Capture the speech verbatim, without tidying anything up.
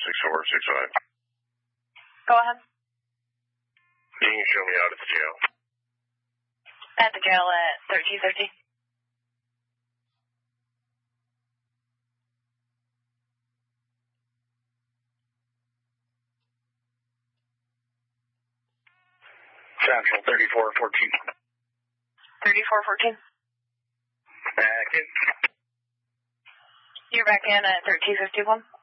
six four six five. Go ahead. You can show me out at the jail. At the jail at thirteen fifty. Central thirty-four fourteen. thirty-four fourteen. Back in. You're back in at thirteen fifty-one.